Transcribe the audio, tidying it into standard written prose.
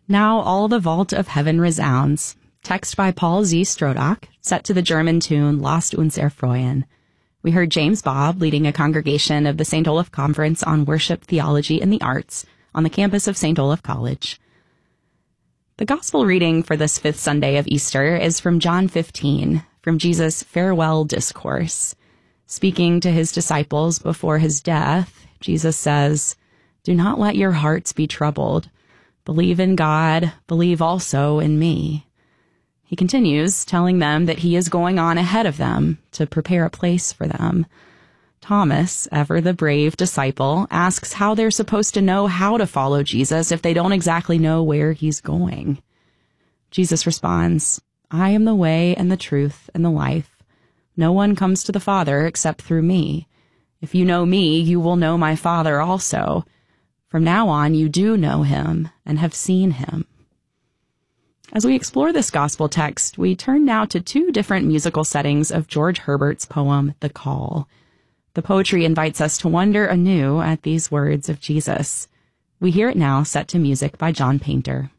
Now all the vault of heaven resounds. Text by Paul Z. Strodak, set to the German tune Lasst uns erfreuen. We heard James Bobb leading a congregation of the St. Olaf Conference on Worship, Theology, and the Arts on the campus of St. Olaf College. The gospel reading for this fifth Sunday of Easter is from John 15, from Jesus' farewell discourse. Speaking to his disciples before his death, Jesus says, "Do not let your hearts be troubled. Believe in God, believe also in me." He continues, telling them that he is going on ahead of them to prepare a place for them. Thomas, ever the brave disciple, asks how they're supposed to know how to follow Jesus if they don't exactly know where he's going. Jesus responds, "I am the way and the truth and the life. No one comes to the Father except through me. If you know me, you will know my Father also. From now on, you do know him and have seen him." As we explore this gospel text, we turn now to two different musical settings of George Herbert's poem, The Call. The poetry invites us to wonder anew at these words of Jesus. We hear it now set to music by John Painter.